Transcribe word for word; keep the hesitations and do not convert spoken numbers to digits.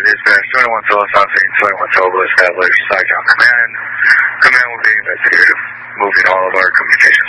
dispatch, twenty-one Philosophic, twenty-one Toba, established, Saigon Command. Command will be investigative, moving all of our communication